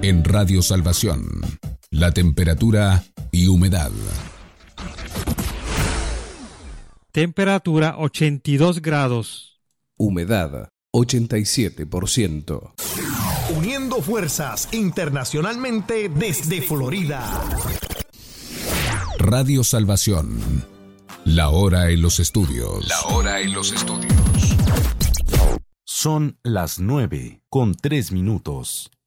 En Radio Salvación, la temperatura y humedad. Temperatura 82 grados. Humedad 87%. Uniendo fuerzas internacionalmente desde Florida. Radio Salvación. La hora en los estudios. Son las 9:03.